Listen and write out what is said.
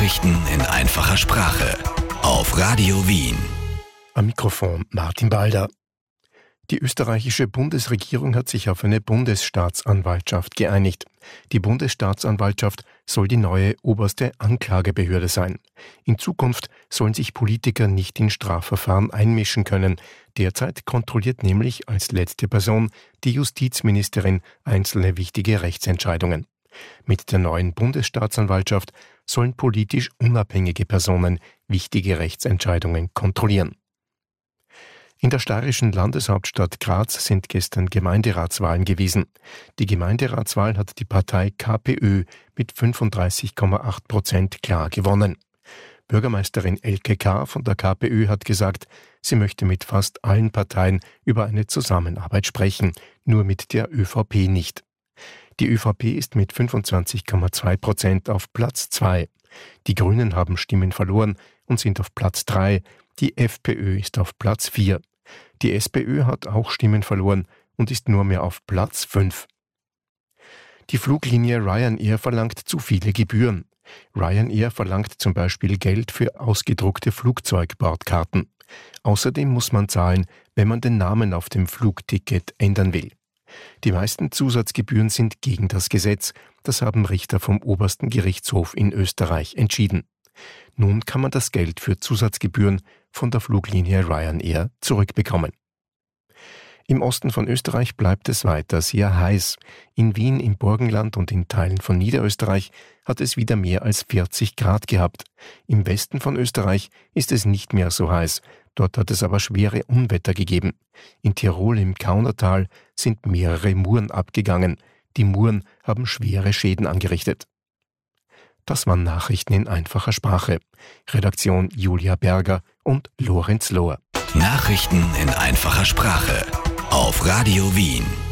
Nachrichten in einfacher Sprache auf Radio Wien. Am Mikrofon Martin Balder. Die österreichische Bundesregierung hat sich auf eine Bundesstaatsanwaltschaft geeinigt. Die Bundesstaatsanwaltschaft soll die neue oberste Anklagebehörde sein. In Zukunft sollen sich Politiker nicht in Strafverfahren einmischen können. Derzeit kontrolliert nämlich als letzte Person die Justizministerin einzelne wichtige Rechtsentscheidungen. Mit der neuen Bundesstaatsanwaltschaft sollen politisch unabhängige Personen wichtige Rechtsentscheidungen kontrollieren. In der steirischen Landeshauptstadt Graz sind gestern Gemeinderatswahlen gewesen. Die Gemeinderatswahl hat die Partei KPÖ mit 35,8% klar gewonnen. Bürgermeisterin Elke K. von der KPÖ hat gesagt, sie möchte mit fast allen Parteien über eine Zusammenarbeit sprechen, nur mit der ÖVP nicht. Die ÖVP ist mit 25,2% auf Platz 2. Die Grünen haben Stimmen verloren und sind auf Platz 3. Die FPÖ ist auf Platz 4. Die SPÖ hat auch Stimmen verloren und ist nur mehr auf Platz 5. Die Fluglinie Ryanair verlangt zu viele Gebühren. Ryanair verlangt zum Beispiel Geld für ausgedruckte Flugzeugbordkarten. Außerdem muss man zahlen, wenn man den Namen auf dem Flugticket ändern will. Die meisten Zusatzgebühren sind gegen das Gesetz. Das haben Richter vom Obersten Gerichtshof in Österreich entschieden. Nun kann man das Geld für Zusatzgebühren von der Fluglinie Ryanair zurückbekommen. Im Osten von Österreich bleibt es weiter sehr heiß. In Wien, im Burgenland und in Teilen von Niederösterreich hat es wieder mehr als 40 Grad gehabt. Im Westen von Österreich ist es nicht mehr so heiß. Dort hat es aber schwere Unwetter gegeben. In Tirol im Kaunertal sind mehrere Muren abgegangen. Die Muren haben schwere Schäden angerichtet. Das waren Nachrichten in einfacher Sprache. Redaktion Julia Berger und Lorenz Lohr. Nachrichten in einfacher Sprache auf Radio Wien.